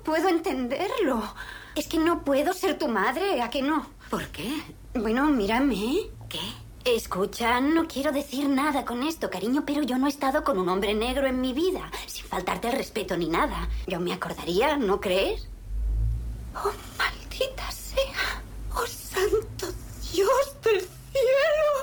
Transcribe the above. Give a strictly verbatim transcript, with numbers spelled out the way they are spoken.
puedo entenderlo. Es que no puedo ser tu madre, ¿a que no? ¿Por qué? Bueno, mírame. ¿Qué? Escucha, no quiero decir nada con esto, cariño, pero yo no he estado con un hombre negro en mi vida, sin faltarte el respeto ni nada. Yo me acordaría, ¿no crees? Oh,